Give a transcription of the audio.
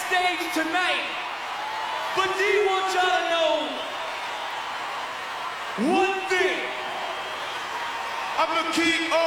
stage tonight. But do you want y'all to know one thing? I'm the king of